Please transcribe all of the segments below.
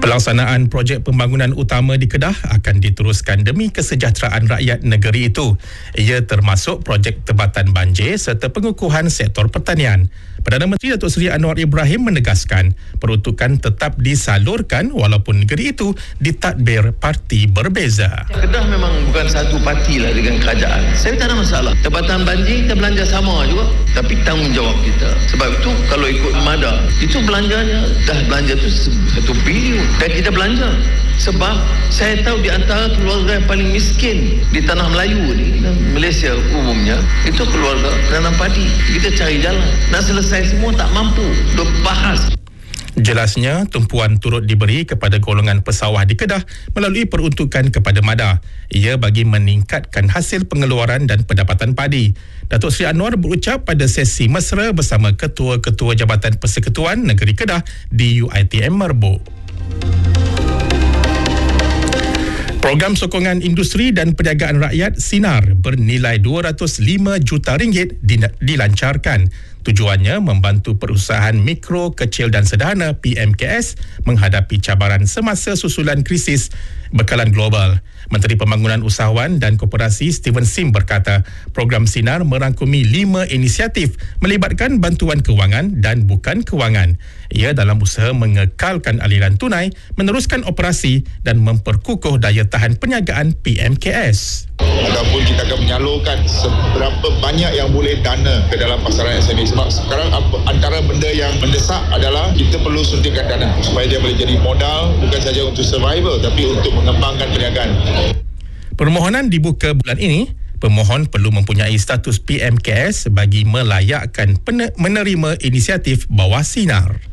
Pelaksanaan projek pembangunan utama di Kedah akan diteruskan demi kesejahteraan rakyat negeri itu. Ia termasuk projek tebatan banjir serta pengukuhan sektor pertanian. Perdana Menteri Datuk Seri Anwar Ibrahim menegaskan peruntukan tetap disalurkan walaupun negeri itu ditadbir parti berbeza. Kedah memang bukan satu parti lah dengan kerajaan. Saya tak ada masalah. Tebatan banjir kita belanja sama juga. Tapi tanggungjawab kita. Sebab itu kalau ikut MADA, itu belanjanya, dah belanja tu 1 bilion. Dan kita belanja. Sebab saya tahu di antara keluarga yang paling miskin di tanah Melayu ni, Malaysia umumnya, itu keluarga penanam padi. Kita cari jalan. Nak selesai semua tak mampu. Duk bahas. Jelasnya, tumpuan turut diberi kepada golongan pesawah di Kedah melalui peruntukan kepada MADA. Ia bagi meningkatkan hasil pengeluaran dan pendapatan padi. Datuk Seri Anwar berucap pada sesi mesra bersama Ketua-Ketua Jabatan Persekutuan Negeri Kedah di UiTM Merbuk. Program sokongan industri dan perniagaan rakyat Sinar bernilai RM205 juta dilancarkan. Tujuannya membantu perusahaan mikro, kecil dan sederhana PMKS menghadapi cabaran semasa susulan krisis bekalan global. Menteri Pembangunan Usahawan dan Koperasi Steven Sim berkata, program Sinar merangkumi 5 inisiatif melibatkan bantuan kewangan dan bukan kewangan. Ia dalam usaha mengekalkan aliran tunai, meneruskan operasi dan memperkukuh daya tahan perniagaan PMKS. Ataupun kita akan menyalurkan seberapa banyak yang boleh dana ke dalam pasaran SME. Sebab sekarang antara benda yang mendesak adalah kita perlu suntikan dana supaya dia boleh jadi modal bukan saja untuk survival tapi untuk mengembangkan perniagaan. Permohonan dibuka bulan ini. Pemohon perlu mempunyai status PMKS bagi melayakkan menerima inisiatif bawah Sinar.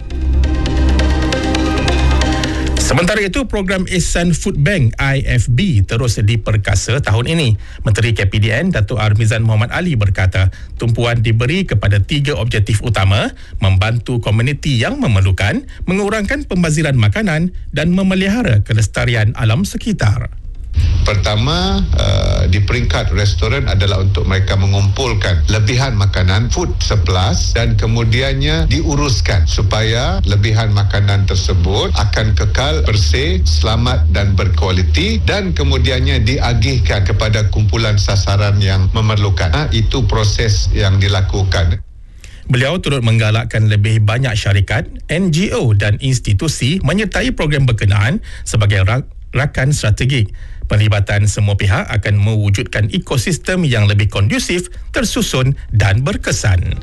Sementara itu, program Ihsan Food Bank IFB terus diperkasa tahun ini. Menteri KPDN Datuk Armizan Muhammad Ali berkata, tumpuan diberi kepada 3 objektif utama: membantu komuniti yang memerlukan, mengurangkan pembaziran makanan dan memelihara kelestarian alam sekitar. Pertama, di peringkat restoran adalah untuk mereka mengumpulkan lebihan makanan, food surplus, dan kemudiannya diuruskan supaya lebihan makanan tersebut akan kekal bersih, selamat dan berkualiti, dan kemudiannya diagihkan kepada kumpulan sasaran yang memerlukan. Itu proses yang dilakukan. Beliau turut menggalakkan lebih banyak syarikat, NGO dan institusi menyertai program berkenaan sebagai rakan strategik. Pelibatan semua pihak akan mewujudkan ekosistem yang lebih kondusif, tersusun dan berkesan.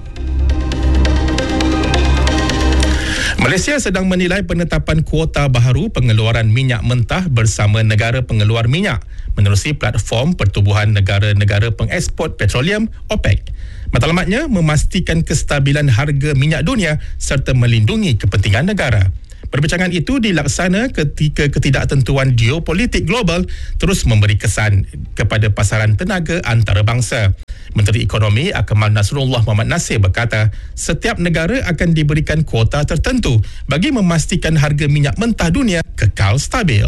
Malaysia sedang menilai penetapan kuota baharu pengeluaran minyak mentah bersama negara pengeluar minyak menerusi platform Pertubuhan Negara-Negara Pengeksport Petroleum OPEC. Matlamatnya memastikan kestabilan harga minyak dunia serta melindungi kepentingan negara. Perbincangan itu dilaksana ketika ketidaktentuan geopolitik global terus memberi kesan kepada pasaran tenaga antarabangsa. Menteri Ekonomi Akmal Nasrullah Muhammad Nasir berkata, setiap negara akan diberikan kuota tertentu bagi memastikan harga minyak mentah dunia kekal stabil.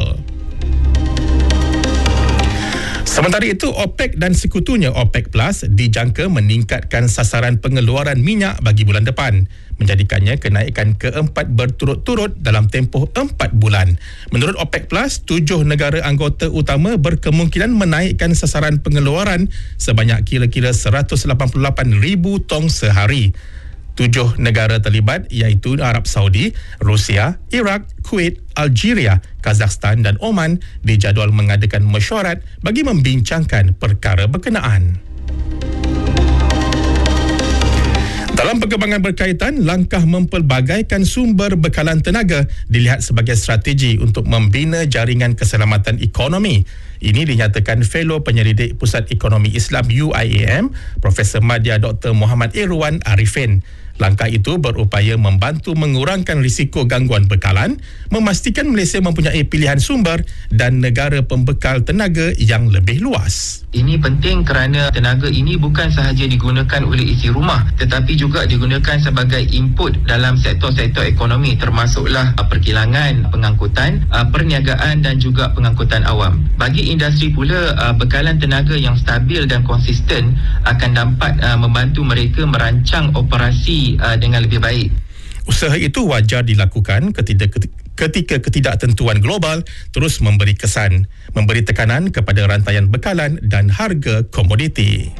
Sementara itu, OPEC dan sekutunya OPEC Plus dijangka meningkatkan sasaran pengeluaran minyak bagi bulan depan, menjadikannya kenaikan keempat berturut-turut dalam tempoh 4 bulan. Menurut OPEC Plus, 7 negara anggota utama berkemungkinan menaikkan sasaran pengeluaran sebanyak kira-kira 188,000 tong sehari. 7 negara terlibat iaitu Arab Saudi, Rusia, Iraq, Kuwait, Algeria, Kazakhstan dan Oman dijadual mengadakan mesyuarat bagi membincangkan perkara berkenaan. Dalam perkembangan berkaitan, langkah mempelbagaikan sumber bekalan tenaga dilihat sebagai strategi untuk membina jaringan keselamatan ekonomi. Ini dinyatakan Fellow Penyelidik Pusat Ekonomi Islam UIAM, Profesor Madya Dr. Muhammad Irwan Arifin. Langkah itu berupaya membantu mengurangkan risiko gangguan bekalan, memastikan Malaysia mempunyai pilihan sumber dan negara pembekal tenaga yang lebih luas. Ini penting kerana tenaga ini bukan sahaja digunakan oleh isi rumah tetapi juga digunakan sebagai input dalam sektor-sektor ekonomi termasuklah perkilangan, pengangkutan, perniagaan dan juga pengangkutan awam. Bagi industri pula, bekalan tenaga yang stabil dan konsisten akan dapat membantu mereka merancang operasi dengan lebih baik. Usaha itu wajar dilakukan ketika ketidaktentuan global terus memberi tekanan kepada rantaian bekalan dan harga komoditi.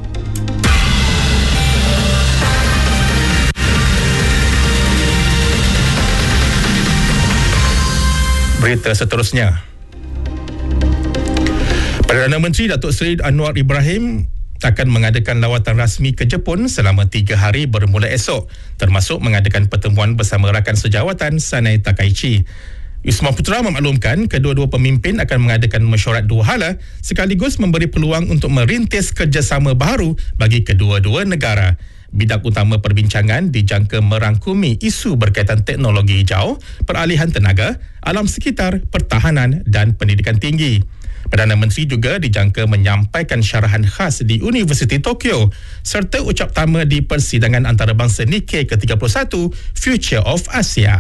Berita seterusnya. Perdana Menteri Datuk Seri Anwar Ibrahim akan mengadakan lawatan rasmi ke Jepun selama 3 hari bermula esok, termasuk mengadakan pertemuan bersama rakan sejawatan Sanai Takaichi. Wisma Putra memaklumkan kedua-dua pemimpin akan mengadakan mesyuarat dua hala sekaligus memberi peluang untuk merintis kerjasama baharu bagi kedua-dua negara. Bidang utama perbincangan dijangka merangkumi isu berkaitan teknologi hijau, peralihan tenaga, alam sekitar, pertahanan dan pendidikan tinggi. Perdana Menteri juga dijangka menyampaikan syarahan khas di Universiti Tokyo serta ucap tama di persidangan antarabangsa Nikkei ke-31 Future of Asia.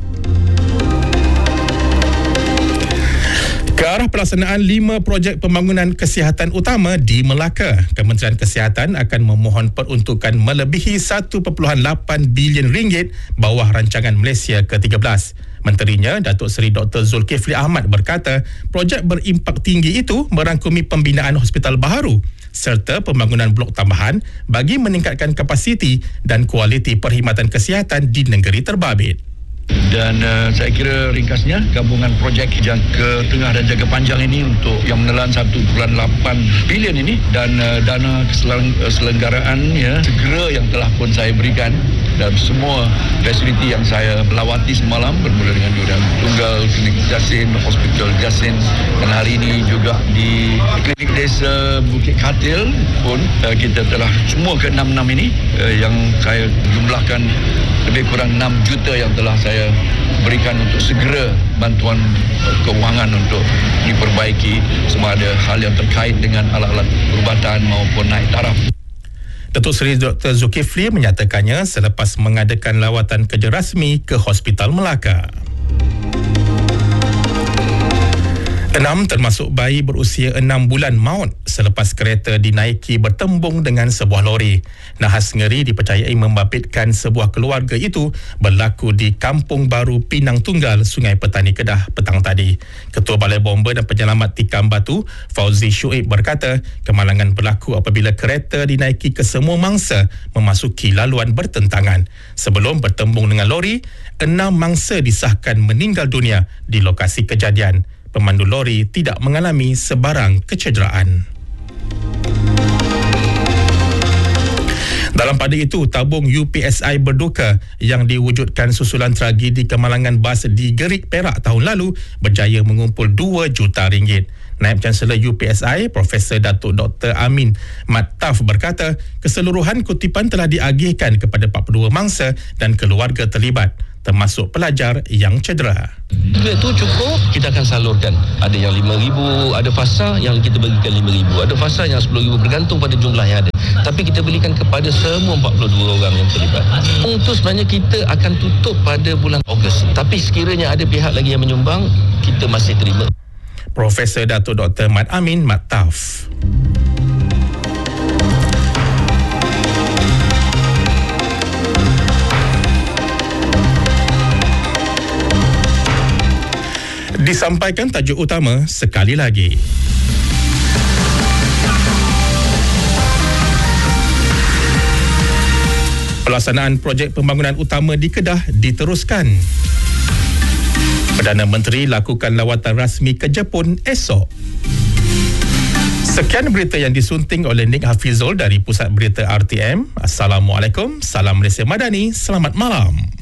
Ke arah pelaksanaan 5 projek pembangunan kesihatan utama di Melaka, Kementerian Kesihatan akan memohon peruntukan melebihi 1.8 bilion ringgit bawah rancangan Malaysia ke-13. Menterinya, Datuk Seri Dr. Zulkifli Ahmad berkata, projek berimpak tinggi itu merangkumi pembinaan hospital baharu serta pembangunan blok tambahan bagi meningkatkan kapasiti dan kualiti perkhidmatan kesihatan di negeri terbabit. Dan saya kira ringkasnya gabungan projek jangka tengah dan jangka panjang ini untuk yang menelan 1.8 bilion ini dan dana keselenggaraan segera yang telah pun saya berikan dan semua fasiliti yang saya lawati semalam bermula dengan Duran Tunggal, Klinik Jasin, Hospital Jasin dan hari ini juga di Klinik Desa Bukit Katil pun kita telah semua ke-6 ini yang saya jumlahkan lebih kurang 6 juta yang telah saya berikan untuk segera bantuan keuangan untuk diperbaiki semua ada hal yang terkait dengan alat-alat perubatan maupun naik taraf. Datuk Seri Dr. Zulkifli menyatakannya selepas mengadakan lawatan kerja rasmi ke Hospital Melaka. 6 termasuk bayi berusia 6 bulan maut selepas kereta dinaiki bertembung dengan sebuah lori. Nahas ngeri dipercayai membabitkan sebuah keluarga itu berlaku di Kampung Baru Pinang Tunggal, Sungai Petani, Kedah petang tadi. Ketua Balai Bomba dan Penyelamat Tikam Batu, Fauzi Syuib berkata, kemalangan berlaku apabila kereta dinaiki ke semua mangsa memasuki laluan bertentangan. Sebelum bertembung dengan lori, 6 mangsa disahkan meninggal dunia di lokasi kejadian. Pemandu lori tidak mengalami sebarang kecederaan. Dalam pada itu, tabung UPSI berduka yang diwujudkan susulan tragedi kemalangan bas di Gerik, Perak tahun lalu berjaya mengumpul 2 juta ringgit. Naib Chancellor UPSI, Profesor Datuk Dr. Amin Mat Taf berkata, keseluruhan kutipan telah diagihkan kepada 42 mangsa dan keluarga terlibat, termasuk pelajar yang cedera. Duit tu cukup, kita akan salurkan. Ada yang RM5,000, ada fasa yang kita berikan RM5,000, ada fasa yang RM10,000, bergantung pada jumlah yang ada. Tapi kita berikan kepada semua 42 orang yang terlibat. Itu sebenarnya kita akan tutup pada bulan Ogos. Tapi sekiranya ada pihak lagi yang menyumbang, kita masih terima. Profesor Datuk Dr. Mat Amin Mat Taf. Disampaikan tajuk utama sekali lagi. Pelaksanaan projek pembangunan utama di Kedah diteruskan. Perdana Menteri lakukan lawatan rasmi ke Jepun esok. Sekian berita yang disunting oleh Nik Hafizul dari Pusat Berita RTM. Assalamualaikum, salam Malaysia Madani, selamat malam.